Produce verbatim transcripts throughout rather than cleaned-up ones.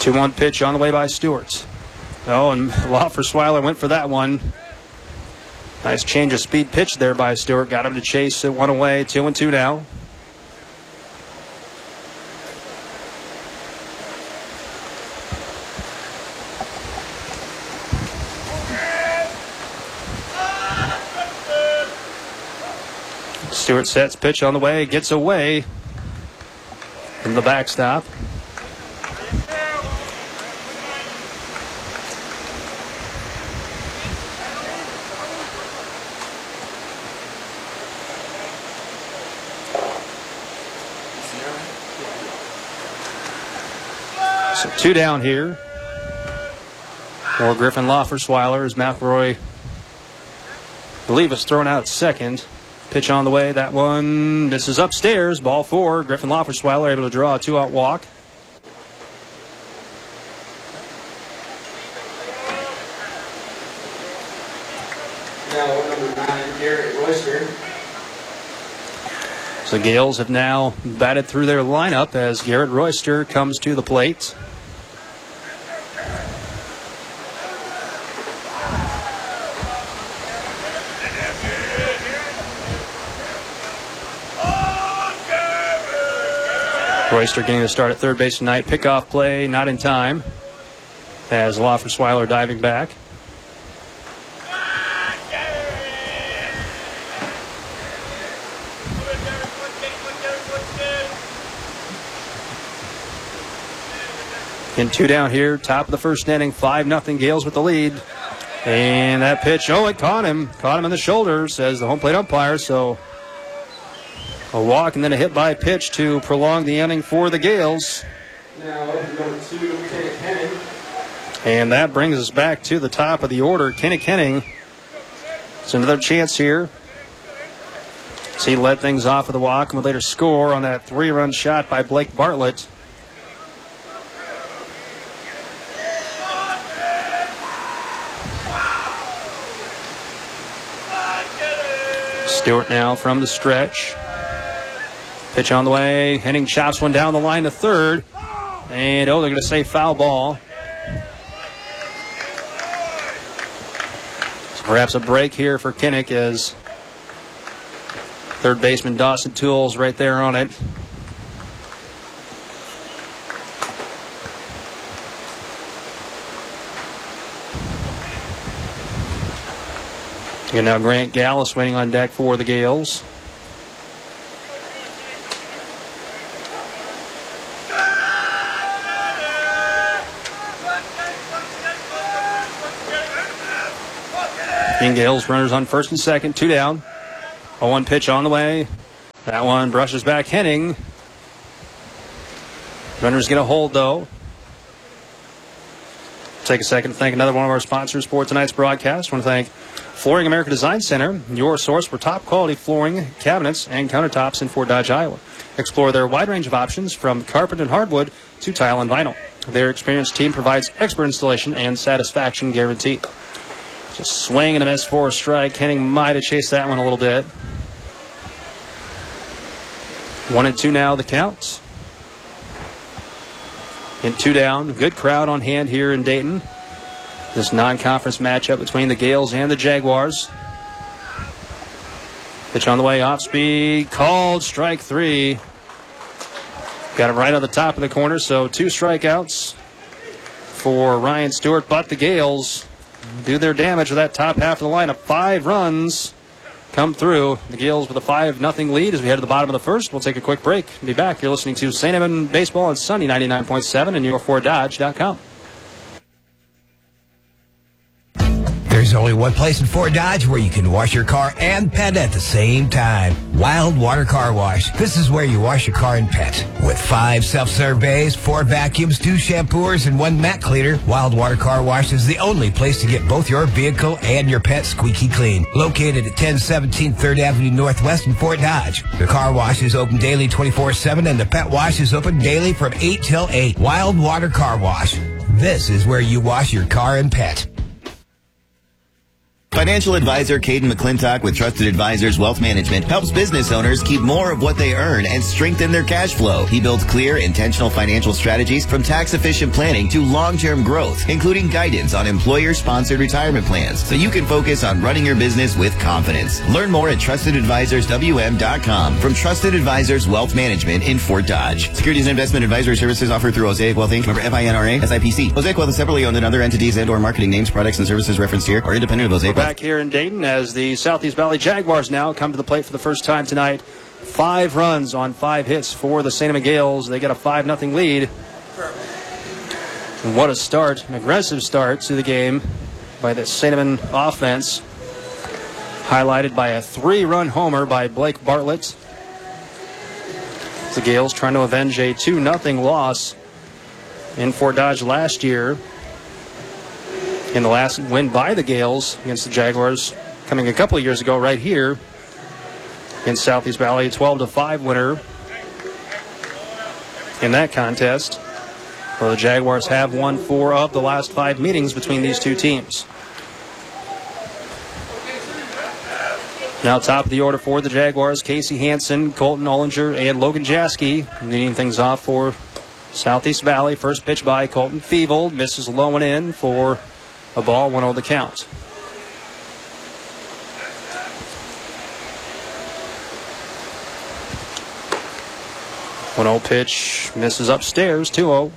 two one pitch on the way by Stewart. Oh, and Loffersweiler went for that one. Nice change of speed pitch there by Stewart. Got him to chase it one away. Two and two now. Stewart sets pitch on the way, gets away from the backstop. So two down here for Griffin Loffersweiler as McElroy, I believe, is thrown out second. Pitch on the way. That one misses upstairs. Ball four. Griffin Loffersweiler able to draw a two-out walk. Now number nine, Garrett Royster. So Gales have now batted through their lineup as Garrett Royster comes to the plate. Royster getting the start at third base tonight. Pickoff play not in time as Loffersweiler diving back. In two down here, top of the first inning, five nothing Gales with the lead. And that pitch, oh, it caught him. Caught him in the shoulder, says the home plate umpire. So a walk and then a hit by pitch to prolong the inning for the Gales. Now, number two, Kenny Kenning. And that brings us back to the top of the order. Kenny Kenning. It's another chance here. So he led things off with a walk and would later score on that three-run shot by Blake Bartlett. Stewart now from the stretch. Pitch on the way. Henning chops one down the line to third. And, oh, they're going to say foul ball. So perhaps a break here for Kinnick as third baseman Dawson Tools right there on it. And now Grant Gallus waiting on deck for the Gales. King Gales runners on first and second, two down. A one pitch on the way. That one brushes back Henning. Runners get a hold though. Take a second to thank another one of our sponsors for tonight's broadcast. I want to thank Flooring America Design Center, your source for top quality flooring, cabinets, and countertops in Fort Dodge, Iowa. Explore their wide range of options from carpet and hardwood to tile and vinyl. Their experienced team provides expert installation and satisfaction guaranteed. Just swing and a miss for a strike. Henning might have chased that one a little bit. One and two now, the count. And two down. Good crowd on hand here in Dayton. This non-conference matchup between the Gales and the Jaguars. Pitch on the way, off speed, called, strike three. Got it right on the top of the corner, so two strikeouts for Ryan Stewart, but the Gales do their damage with that top half of the lineup. Five runs come through. The Gales with a five nothing lead as we head to the bottom of the first. We'll take a quick break. Be back. You're listening to Saint Edmund Baseball on Sunday ninety-nine point seven and your ford dodge dot com. There's only one place in Fort Dodge where you can wash your car and pet at the same time. Wild Water Car Wash. This is where you wash your car and pet. With five self-serve bays, four vacuums, two shampooers, and one mat cleaner, Wild Water Car Wash is the only place to get both your vehicle and your pet squeaky clean. Located at ten seventeen third Avenue Northwest in Fort Dodge. The car wash is open daily twenty-four seven and the pet wash is open daily from eight till eight. Wild Water Car Wash. This is where you wash your car and pet. Financial advisor Caden McClintock with Trusted Advisors Wealth Management helps business owners keep more of what they earn and strengthen their cash flow. He builds clear, intentional financial strategies from tax-efficient planning to long-term growth, including guidance on employer-sponsored retirement plans, so you can focus on running your business with confidence. Learn more at trusted advisors w m dot com from Trusted Advisors Wealth Management in Fort Dodge. Securities and investment advisory services offered through Osaic Wealth Incorporated. Member F I N R A, S I P C. Osaic Wealth is separately owned and other entities and or marketing names, products, and services referenced here are independent of Osaic Wealth. Back here in Dayton as the Southeast Valley Jaguars now come to the plate for the first time tonight. Five runs on five hits for the Saint Amant Gales. They get a five nothing lead. And what a start, an aggressive start to the game by the Saint Amant offense, highlighted by a three-run homer by Blake Bartlett. The Gales trying to avenge a two nothing loss in Fort Dodge last year. In the last win by the Gales against the Jaguars, coming a couple of years ago right here in Southeast Valley, twelve to five winner in that contest. Well, the Jaguars have won four of the last five meetings between these two teams. Now top of the order for the Jaguars, Casey Hansen, Colton Ollinger, and Logan Jaskey leading things off for Southeast Valley. First pitch by Colton Feeble, misses low and in for a ball, one oh the count. one oh pitch, misses upstairs, two oh.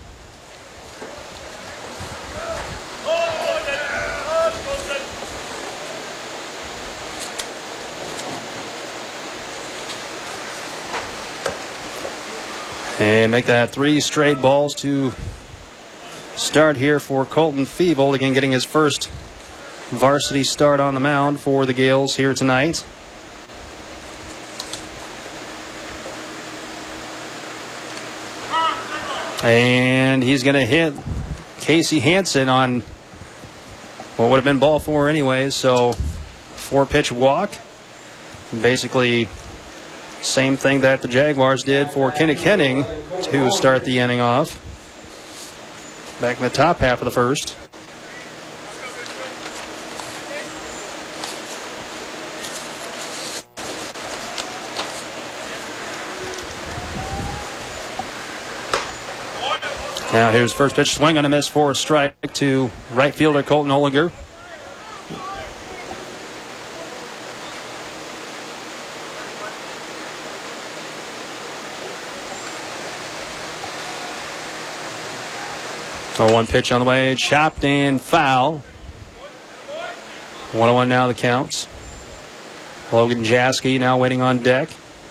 And make that three straight balls to start here for Colton Feeble. Again, getting his first varsity start on the mound for the Gales here tonight. And he's going to hit Casey Hansen on what would have been ball four anyways. So four-pitch walk. Basically same thing that the Jaguars did for Kinnick-Henning to start the inning off. Back in the top half of the first. Now here's first pitch, swing on a miss for a strike to right fielder Colton Ollinger. oh one pitch on the way, chopped and foul. one oh one now the counts. Logan Jaskey now waiting on deck.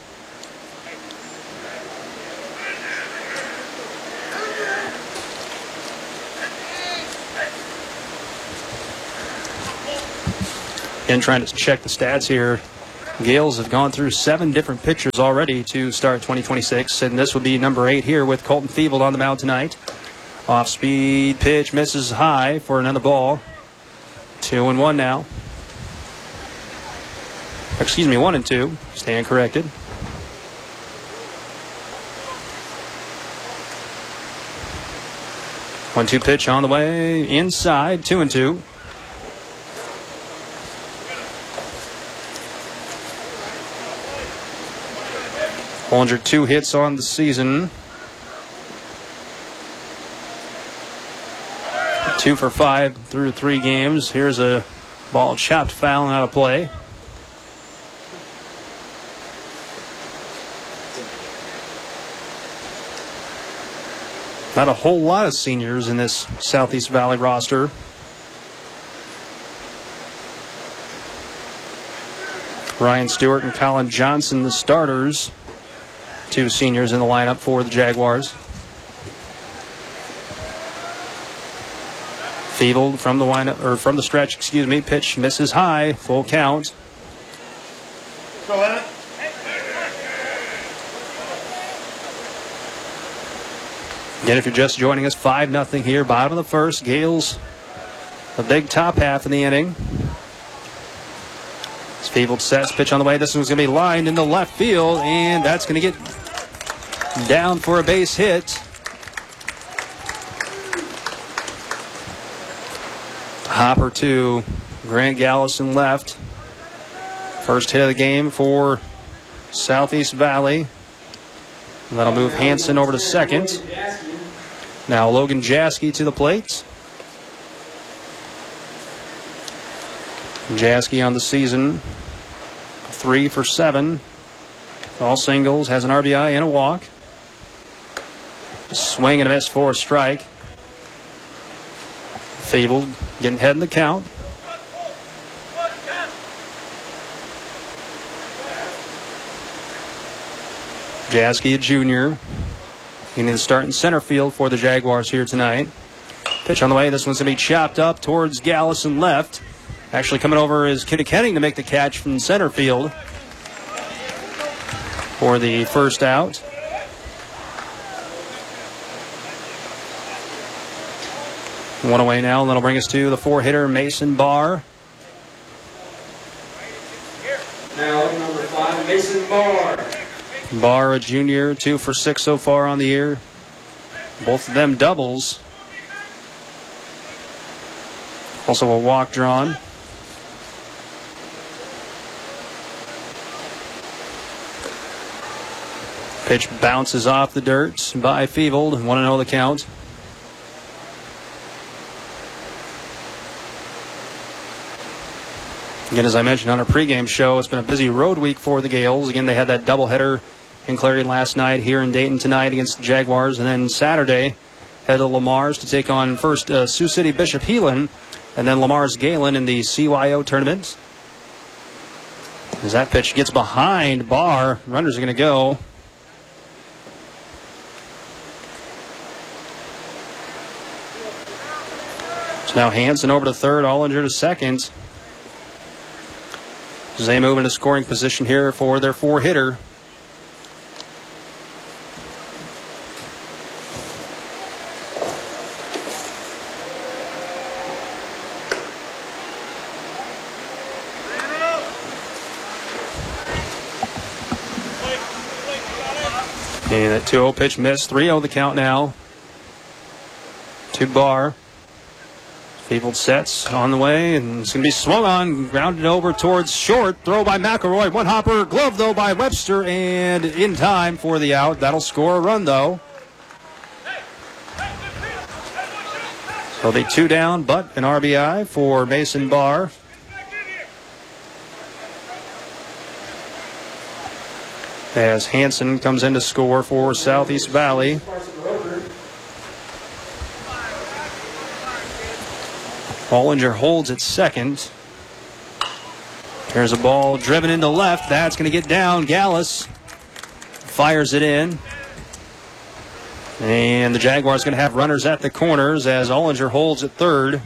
Again, trying to check the stats here. Gales have gone through seven different pitchers already to start twenty twenty-six, and this would be number eight here with Colton Feeble on the mound tonight. Off-speed pitch misses high for another ball. Two and one now. Excuse me, one and two. Stand corrected. One two pitch on the way. Inside, two and two. Ollinger two hits on the season. Two for five through three games. Here's a ball chopped foul and out of play. Not a whole lot of seniors in this Southeast Valley roster. Ryan Stewart and Colin Johnson, the starters. Two seniors in the lineup for the Jaguars. Feeble from the lineup, or from the stretch, excuse me. Pitch misses high, full count. Again, if you're just joining us, five nothing here, bottom of the first. Gales, a big top half in the inning. It's Feeble sets, pitch on the way. This one's going to be lined into left field, and that's going to get down for a base hit. Hopper to Grant Gallison left. First hit of the game for Southeast Valley. And that'll move Hanson over to second. Now Logan Jaskey to the plate. Jaskey on the season, three for seven. All singles, has an R B I and a walk. Swing and a miss for a strike. Feebled getting ahead in the count. Jaskey, a junior. He needs to start in center field for the Jaguars here tonight. Pitch on the way. This one's going to be chopped up towards Gallison left. Actually coming over is Kinnikenning to make the catch from center field for the first out. One away now, and that'll bring us to the four-hitter, Mason Barr. Now number five, Mason Barr. Barr, a junior, two for six so far on the year. Both of them doubles. Also a walk drawn. Pitch bounces off the dirt by Feebled. one and oh the count. Again, as I mentioned on our pregame show, it's been a busy road week for the Gales. Again, they had that doubleheader in Clary last night, here in Dayton tonight against the Jaguars, and then Saturday head to Lamar's to take on first uh, Sioux City Bishop Heelan, and then Lamar's Galen in the C Y O tournament. As that pitch gets behind Barr, runners are going to go. So now Hanson over to third, Ollinger to second. As they move into scoring position here for their four-hitter. And that two oh pitch missed. three oh the count now. To Barr. Feebled sets on the way, and it's going to be swung on, grounded over towards short. Throw by McElroy. One hopper, glove though by Webster, and in time for the out. That'll score a run though. So the two down, but an R B I for Mason Barr. As Hanson comes in to score for Southeast Valley. Ollinger holds at second. There's a ball driven into left. That's going to get down. Gallus fires it in. And the Jaguars going to have runners at the corners as Ollinger holds at third.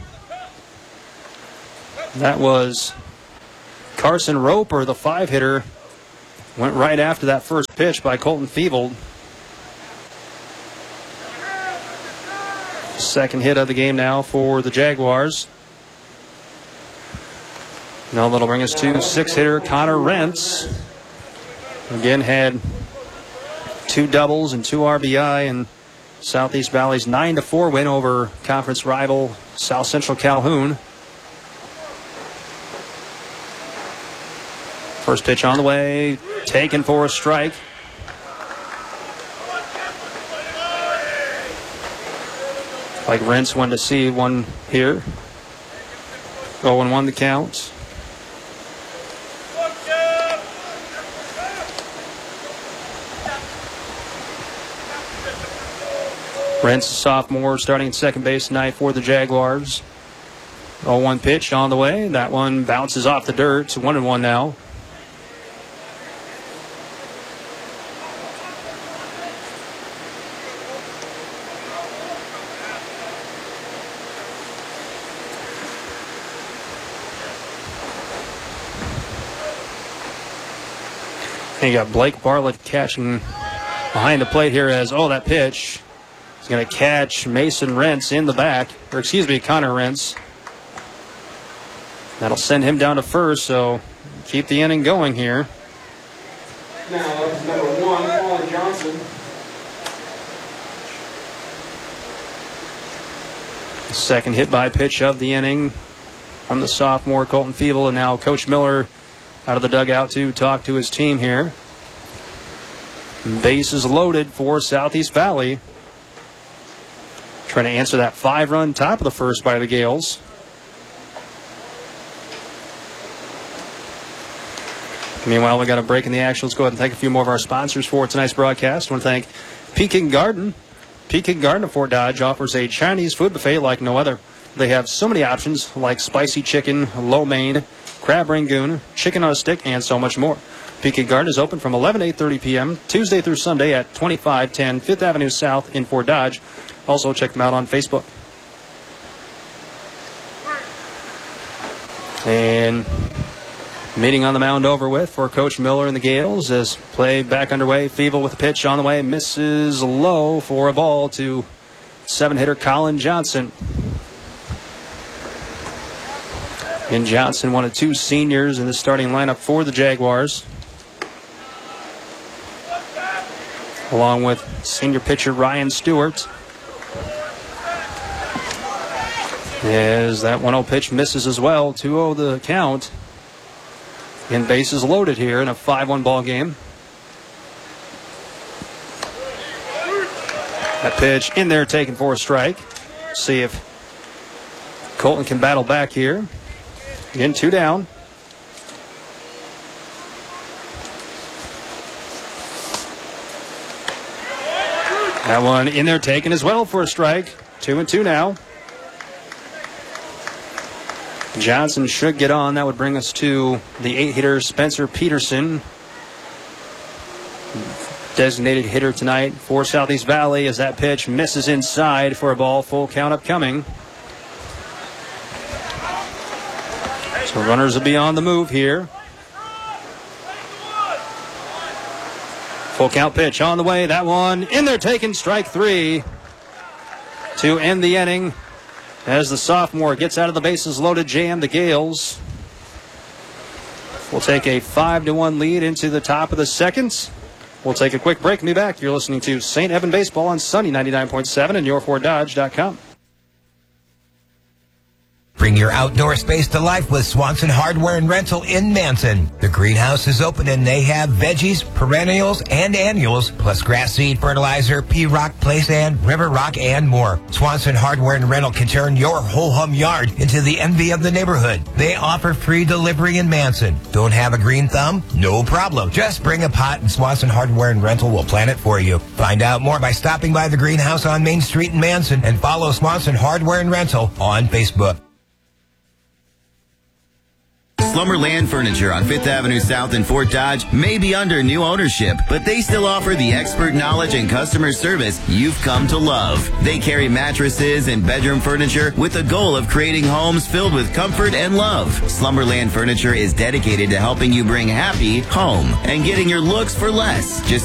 That was Carson Roper, the five-hitter. Went right after that first pitch by Colton Feebled. Second hit of the game now for the Jaguars. Now that'll bring us to six-hitter Connor Rentz. Again, had two doubles and two R B I in Southeast Valley's nine to four win over conference rival South Central Calhoun. First pitch on the way, taken for a strike. Like Rentz wanted to see one here. oh and one the count. Rentz, a sophomore, starting at second base tonight for the Jaguars. oh one pitch on the way. That one bounces off the dirt. It's one and one now. And you got Blake Bartlett catching behind the plate here as, oh, that pitch is going to catch Mason Rentz in the back, or excuse me, Connor Rentz. That'll send him down to first, so keep the inning going here. Now up to number one, Colin Johnson. Second hit by pitch of the inning from the sophomore Colton Feeble, and now Coach Miller out of the dugout to talk to his team here. Bases loaded for Southeast Valley. Trying to answer that five-run top of the first by the Gales. Meanwhile, we got a break in the action. Let's go ahead and thank a few more of our sponsors for tonight's broadcast. I want to thank Peking Garden. Peking Garden of Fort Dodge offers a Chinese food buffet like no other. They have so many options like spicy chicken, lo mein, crab rangoon, chicken on a stick, and so much more. Peking Garden is open from eleven to eight thirty p.m. Tuesday through Sunday at twenty-five ten Fifth Avenue South in Fort Dodge. Also, check them out on Facebook. And meeting on the mound over with for Coach Miller and the Gales as play back underway. Feeble with a pitch on the way. Misses low for a ball to seven-hitter Colin Johnson. And Johnson, one of two seniors in the starting lineup for the Jaguars, along with senior pitcher Ryan Stewart. As that one oh pitch misses as well. two oh the count. And bases loaded here in a five one ball game. That pitch in there taken for a strike. See if Colton can battle back here. Again, two down. That one in there taken as well for a strike. Two and two now. Johnson should get on. That would bring us to the eight-hitter Spencer Peterson, designated hitter tonight for Southeast Valley, as that pitch misses inside for a ball. Full count upcoming. So runners will be on the move here. Full count pitch on the way. That one in there taken. Strike three to end the inning. As the sophomore gets out of the bases loaded jam, the Gales will take a five to one lead into the top of the second. We'll take a quick break and be back. You're listening to Saint Evan Baseball on Sunny ninety-nine point seven and your ford dodge dot com. Bring your outdoor space to life with Swanson Hardware and Rental in Manson. The greenhouse is open and they have veggies, perennials, and annuals, plus grass seed, fertilizer, pea rock, place sand, river rock, and more. Swanson Hardware and Rental can turn your ho-hum yard into the envy of the neighborhood. They offer free delivery in Manson. Don't have a green thumb? No problem. Just bring a pot and Swanson Hardware and Rental will plant it for you. Find out more by stopping by the greenhouse on Main Street in Manson and follow Swanson Hardware and Rental on Facebook. Slumberland Furniture on Fifth Avenue South in Fort Dodge may be under new ownership, but they still offer the expert knowledge and customer service you've come to love. They carry mattresses and bedroom furniture with the goal of creating homes filled with comfort and love. Slumberland Furniture is dedicated to helping you bring happy home and getting your looks for less. Just